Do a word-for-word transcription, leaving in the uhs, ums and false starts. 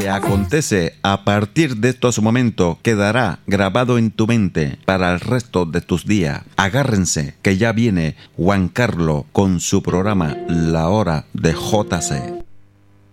que acontece a partir de estos momentos quedará grabado en tu mente para el resto de tus días. Agárrense, que ya viene Juan Carlos con su programa La Hora de J C.